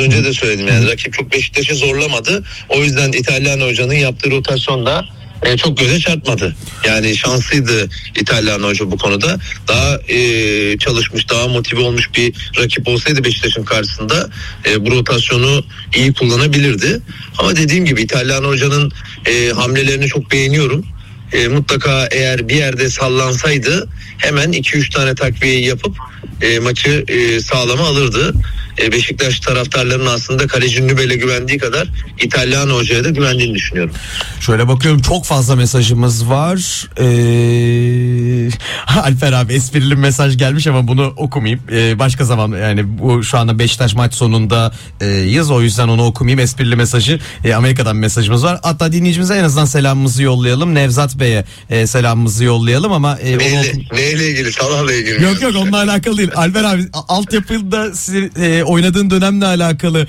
önce de söyledim, yani rakip çok Beşiktaş'ı zorlamadı. O yüzden İtalyan hocanın yaptığı rotasyon da çok göze çarpmadı. Yani şanslıydı İtalyan hoca bu konuda. Daha çalışmış, daha motive olmuş bir rakip olsaydı Beşiktaş'ın karşısında bu rotasyonu iyi kullanabilirdi. Ama dediğim gibi İtalyan hocanın hamlelerini çok beğeniyorum. Mutlaka eğer bir yerde sallansaydı hemen 2-3 tane takviye yapıp maçı sağlama alırdı. Beşiktaş taraftarlarının aslında kaleci Nübel'e güvendiği kadar İtalyan hocaya da güvendiğini düşünüyorum. Şöyle bakıyorum, çok fazla mesajımız var. Alper abi esprili mesaj gelmiş ama bunu okumayayım. Başka zaman, yani bu şu anda Beşiktaş maç sonundayız, o yüzden onu okumayayım. Esprili mesajı, Amerika'dan mesajımız var. Hatta dinleyicimize en azından selamımızı yollayalım. Nevzat Bey'e selamımızı yollayalım ama neyle ilgili? Salah'la ilgili. Yok onunla alakalı değil. Alper abi, altyapıda oynadığın dönemle alakalı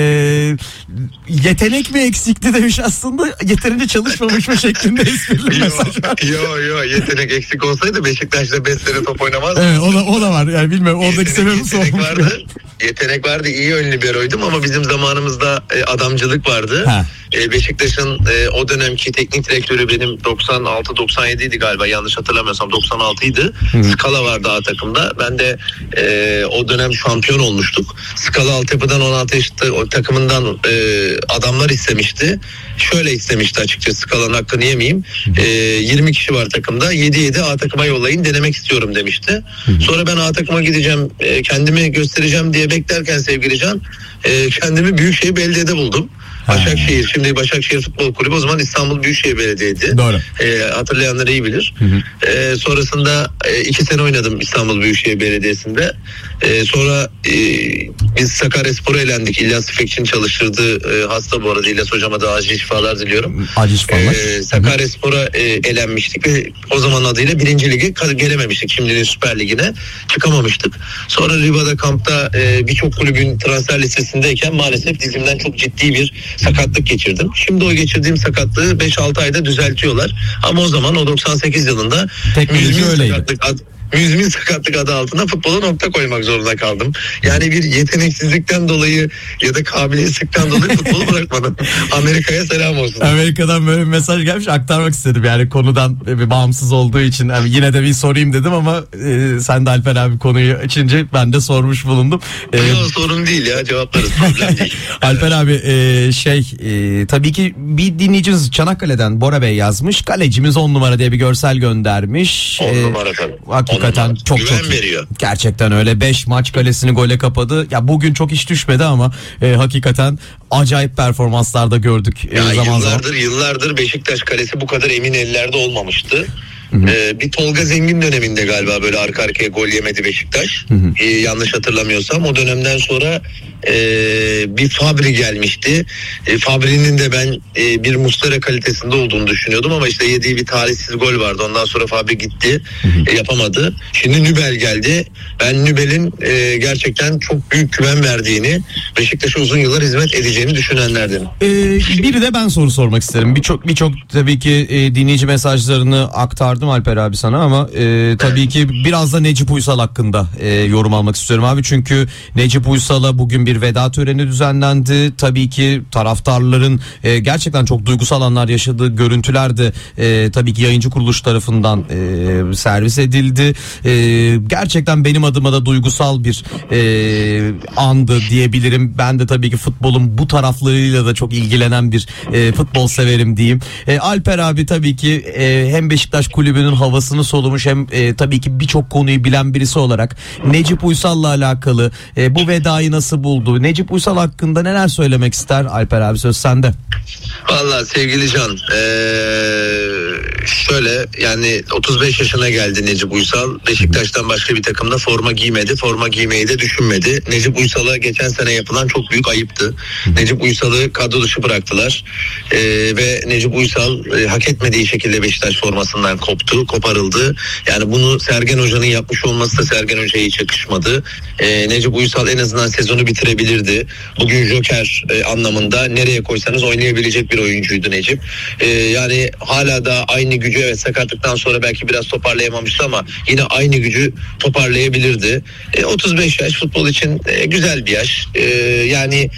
yetenek mi eksikti demiş, aslında yeterince çalışmamış mı şeklinde esprili mesaj. Yok yetenek eksik olsaydı Beşiktaş'ta 5 sene top oynamaz. Evet, o da var yani, bilmiyorum oradaki sebebi sormuş. Yetenek vardı, iyi ön liberoydum ama bizim zamanımızda adamcılık vardı. Beşiktaş'ın o dönemki teknik direktörü benim 96-97 idi galiba, yanlış hatırlamıyorsam 96 idi. Skala vardı A takımda. Ben de o dönem şampiyon olmuştuk. Skala altyapıdan 16 yaşında o takımından adamlar istemişti. Şöyle istemişti açıkçası, Skala'nın hakkını yemeyeyim. 20 kişi var takımda. 7-7 A takıma yollayın, denemek istiyorum demişti. Sonra ben A takıma gideceğim, kendimi göstereceğim diye beklerken sevgili Can, kendimi Büyükşehir Belediye'de buldum. Başakşehir, şimdi Başakşehir Futbol Kulübü, o zaman İstanbul Büyükşehir Belediye'ydi. Doğru. Hatırlayanlar iyi bilir. Sonrasında 2 sene oynadım İstanbul Büyükşehir Belediyesi'nde. Sonra biz Sakaryaspor'a elendik. İlyas İpekçi'nin çalıştırdığı hasta bu arada. İlyas hocama da acil şifalar diliyorum. Acil şifalar. Sakaryaspor'a elenmiştik ve o zaman adıyla 1. Lig'e gelememiştik. Şimdinin Süper Lig'ine çıkamamıştık. Sonra Riva'da kampta birçok kulübün transfer listesindeyken maalesef dizimden çok ciddi bir sakatlık geçirdim. Şimdi o geçirdiğim sakatlığı 5-6 ayda düzeltiyorlar. Ama o zaman o 98 yılında müzmin sakatlık adı altında futbola nokta koymak zorunda kaldım. Yani bir yeteneksizlikten dolayı ya da kabiliyetsizlikten dolayı futbolu bırakmadım. Amerika'ya selam olsun. Amerika'dan böyle bir mesaj gelmiş, aktarmak istedim. Yani konudan bir bağımsız olduğu için yani yine de bir sorayım dedim ama sen de Alper abi konuyu açınca ben de sormuş bulundum. Yok, sorun değil ya, cevaplarız, problem değil. Alper abi tabii ki bir dinleyicimiz Çanakkale'den Bora Bey yazmış. Kalecimiz 10 numara diye bir görsel göndermiş. 10 numara tabii. Hakikaten çok veriyor. Gerçekten öyle. 5 maç kalesini gole kapadı. Ya bugün çok iş düşmedi ama hakikaten acayip performanslarda gördük. Yıllardır Beşiktaş kalesi bu kadar emin ellerde olmamıştı. Bir Tolga Zengin döneminde galiba böyle arka arkaya gol yemedi Beşiktaş. Yanlış hatırlamıyorsam o dönemden sonra bir Fabri gelmişti. Fabri'nin de ben bir Muslera kalitesinde olduğunu düşünüyordum ama işte yediği bir talihsiz gol vardı. Ondan sonra Fabri gitti. Yapamadı. Şimdi Nübel geldi. Ben Nübel'in gerçekten çok büyük güven verdiğini, Beşiktaş'a uzun yıllar hizmet edeceğini düşünenlerdenim. Biri de ben soru sormak isterim. Birçok tabii ki dinleyici mesajlarını aktardım Alper abi sana ama tabii ki biraz da Necip Uysal hakkında yorum almak istiyorum abi. Çünkü Necip Uysal'a bugün bir veda töreni düzenlendi. Tabii ki taraftarların gerçekten çok duygusal anlar yaşadığı görüntüler de tabii ki yayıncı kuruluş tarafından servis edildi. Gerçekten benim adıma da duygusal bir andı diyebilirim. Ben de tabii ki futbolun bu taraflarıyla da çok ilgilenen bir futbol severim diyeyim. Alper abi tabii ki hem Beşiktaş kulübünün havasını solumuş hem tabii ki birçok konuyu bilen birisi olarak Necip Uysal'la alakalı bu vedayı nasıl buldu? Necip Uysal hakkında neler söylemek ister? Alper abi, söz sende. Vallahi sevgili Can, şöyle yani 35 yaşına geldi Necip Uysal. Beşiktaş'tan başka bir takımda forma giymedi. Forma giymeyi de düşünmedi. Necip Uysal'a geçen sene yapılan çok büyük ayıptı. Necip Uysal'ı kadro dışı bıraktılar. Ve Necip Uysal hak etmediği şekilde Beşiktaş formasından koparıldı. Yani bunu Sergen Hoca'nın yapmış olması da Sergen Hoca'ya hiç yakışmadı. Necip Uysal en azından sezonu bitirebilirdi. Bugün Joker anlamında nereye koysanız oynayabilecek bir oyuncuydu Necip. Yani hala da aynı gücü, evet sakatlıktan sonra belki biraz toparlayamamıştı ama yine aynı gücü toparlayabilirdi. 35 yaş futbol için güzel bir yaş. Yani